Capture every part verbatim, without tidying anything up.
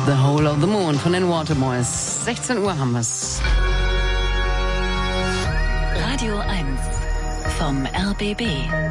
The Hole of the Moon von den Waterboys. sechzehn Uhr haben wir's. Radio eins vom R B B.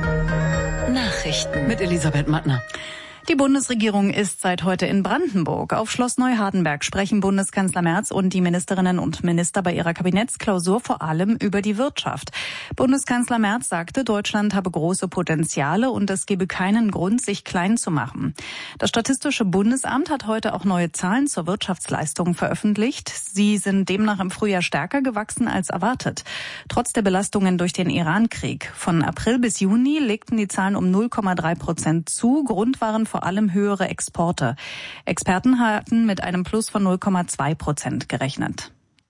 Nachrichten Mit Elisabeth Mattner. Die Bundesregierung ist seit heute in Brandenburg. Auf Schloss Neuhardenberg sprechen Bundeskanzler Merz und die Ministerinnen und Minister bei ihrer Kabinettsklausur vor allem über die Wirtschaft. Bundeskanzler Merz sagte, Deutschland habe große Potenziale und es gebe keinen Grund, sich klein zu machen. Das Statistische Bundesamt hat heute auch neue Zahlen zur Wirtschaftsleistung veröffentlicht. Sie sind demnach im Frühjahr stärker gewachsen als erwartet. Trotz der Belastungen durch den Iran-Krieg. Von April bis Juni legten die Zahlen um null Komma drei Prozent zu. Grund waren vor allem höhere Exporte. Experten hatten mit einem Plus von null Komma zwei Prozent gerechnet.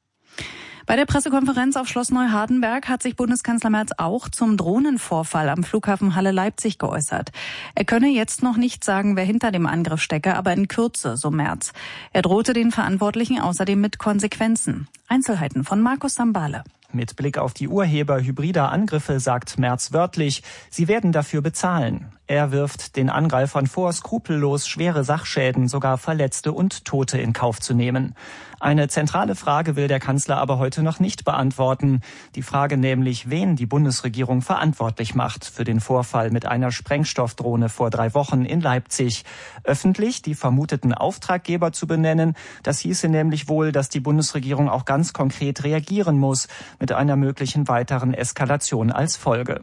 Bei der Pressekonferenz auf Schloss Neuhardenberg hat sich Bundeskanzler Merz auch zum Drohnenvorfall am Flughafen Halle-Leipzig geäußert. Er könne jetzt noch nicht sagen, wer hinter dem Angriff stecke, aber in Kürze, so Merz. Er drohte den Verantwortlichen außerdem mit Konsequenzen. Einzelheiten von Markus Sambale. Mit Blick auf die Urheber hybrider Angriffe sagt Merz wörtlich, sie werden dafür bezahlen. Er wirft den Angreifern vor, skrupellos schwere Sachschäden, sogar Verletzte und Tote in Kauf zu nehmen. Eine zentrale Frage will der Kanzler aber heute noch nicht beantworten. Die Frage nämlich, wen die Bundesregierung verantwortlich macht für den Vorfall mit einer Sprengstoffdrohne vor drei Wochen in Leipzig. Öffentlich die vermuteten Auftraggeber zu benennen, das hieße nämlich wohl, dass die Bundesregierung auch ganz konkret reagieren muss, mit einer möglichen weiteren Eskalation als Folge.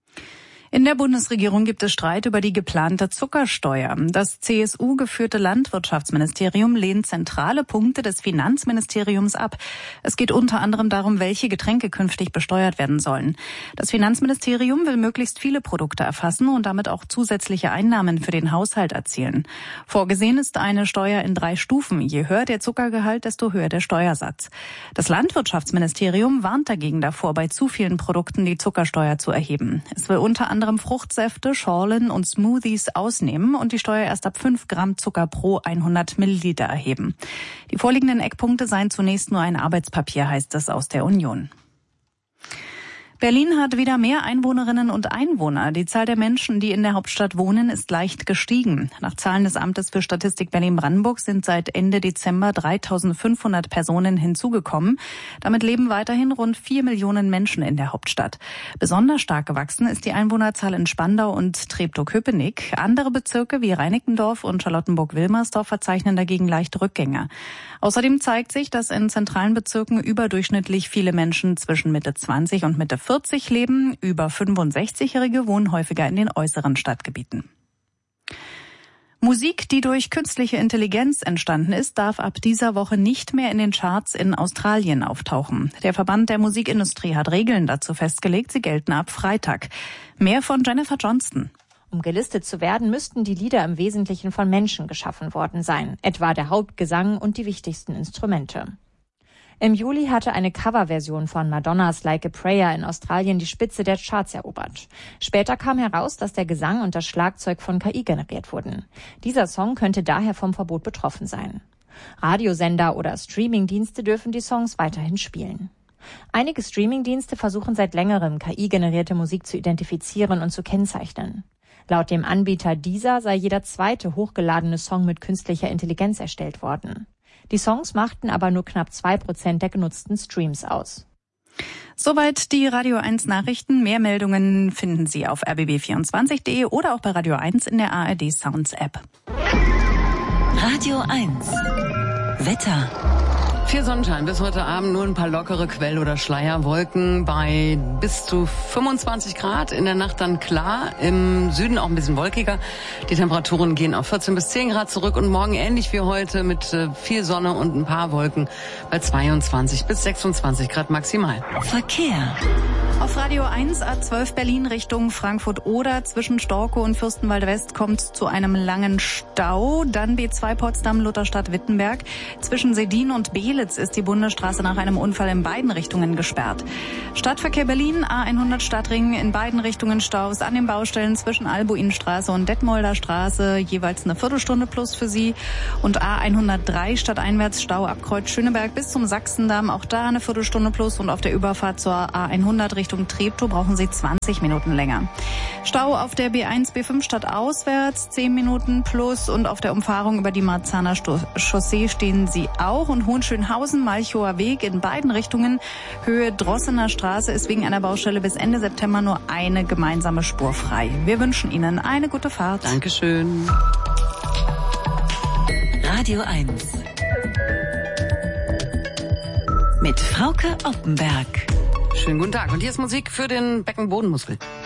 In der Bundesregierung gibt es Streit über die geplante Zuckersteuer. Das C S U-geführte Landwirtschaftsministerium lehnt zentrale Punkte des Finanzministeriums ab. Es geht unter anderem darum, welche Getränke künftig besteuert werden sollen. Das Finanzministerium will möglichst viele Produkte erfassen und damit auch zusätzliche Einnahmen für den Haushalt erzielen. Vorgesehen ist eine Steuer in drei Stufen. Je höher der Zuckergehalt, desto höher der Steuersatz. Das Landwirtschaftsministerium warnt dagegen davor, bei zu vielen Produkten die Zuckersteuer zu erheben. Es will unter anderem Fruchtsäfte, Schorlen und Smoothies ausnehmen und die Steuer erst ab fünf Gramm Zucker pro hundert Milliliter erheben. Die vorliegenden Eckpunkte seien zunächst nur ein Arbeitspapier, heißt es aus der Union. Berlin hat wieder mehr Einwohnerinnen und Einwohner. Die Zahl der Menschen, die in der Hauptstadt wohnen, ist leicht gestiegen. Nach Zahlen des Amtes für Statistik Berlin-Brandenburg sind seit Ende Dezember dreitausendfünfhundert Personen hinzugekommen. Damit leben weiterhin rund vier Millionen Menschen in der Hauptstadt. Besonders stark gewachsen ist die Einwohnerzahl in Spandau und Treptow-Köpenick. Andere Bezirke wie Reinickendorf und Charlottenburg-Wilmersdorf verzeichnen dagegen leichte Rückgänge. Außerdem zeigt sich, dass in zentralen Bezirken überdurchschnittlich viele Menschen zwischen Mitte zwanzig und Mitte vierzig leben. Über fünfundsechzigjährige wohnen häufiger in den äußeren Stadtgebieten. Musik, die durch künstliche Intelligenz entstanden ist, darf ab dieser Woche nicht mehr in den Charts in Australien auftauchen. Der Verband der Musikindustrie hat Regeln dazu festgelegt. Sie gelten ab Freitag. Mehr von Jennifer Johnston. Um gelistet zu werden, müssten die Lieder im Wesentlichen von Menschen geschaffen worden sein, etwa der Hauptgesang und die wichtigsten Instrumente. Im Juli hatte eine Coverversion von Madonnas Like a Prayer in Australien die Spitze der Charts erobert. Später kam heraus, dass der Gesang und das Schlagzeug von K I generiert wurden. Dieser Song könnte daher vom Verbot betroffen sein. Radiosender oder Streamingdienste dürfen die Songs weiterhin spielen. Einige Streamingdienste versuchen seit längerem, K I-generierte Musik zu identifizieren und zu kennzeichnen. Laut dem Anbieter Deezer sei jeder zweite hochgeladene Song mit künstlicher Intelligenz erstellt worden. Die Songs machten aber nur knapp zwei Prozent der genutzten Streams aus. Soweit die Radio eins Nachrichten. Mehr Meldungen finden Sie auf r b b vierundzwanzig punkt de oder auch bei Radio eins in der A R D Sounds App. Radio eins Wetter. Viel Sonnenschein, bis heute Abend nur ein paar lockere Quell- oder Schleierwolken bei bis zu fünfundzwanzig Grad. In der Nacht dann klar, im Süden auch ein bisschen wolkiger. Die Temperaturen gehen auf vierzehn bis zehn Grad zurück und morgen ähnlich wie heute mit viel Sonne und ein paar Wolken bei zweiundzwanzig bis sechsundzwanzig Grad maximal. Verkehr. Auf Radio eins A zwölf Berlin Richtung Frankfurt-Oder zwischen Storkow und Fürstenwalde West kommt zu einem langen Stau. Dann B zwei Potsdam Lutherstadt-Wittenberg zwischen Sedin und Behl Steglitz ist die Bundesstraße nach einem Unfall in beiden Richtungen gesperrt. Stadtverkehr Berlin, A hundert Stadtring, in beiden Richtungen Staus an den Baustellen zwischen Albuinstraße und Detmolder Straße, jeweils eine Viertelstunde plus für Sie. Und A hundertdrei stadteinwärts Stau ab Kreuz Schöneberg bis zum Sachsendamm, auch da eine Viertelstunde plus. Und auf der Überfahrt zur A hundert Richtung Treptow brauchen Sie zwanzig Minuten länger. Stau auf der B eins, B fünf stadtauswärts, zehn Minuten plus. Und auf der Umfahrung über die Marzahner Chaussee stehen Sie auch. Und Hohenschönhausen, Malchower Weg in beiden Richtungen, Höhe Drossener Straße, ist wegen einer Baustelle bis Ende September nur eine gemeinsame Spur frei. Wir wünschen Ihnen eine gute Fahrt. Dankeschön. Radio eins. Mit Frauke Oppenberg. Schönen guten Tag. Und hier ist Musik für den Beckenbodenmuskel.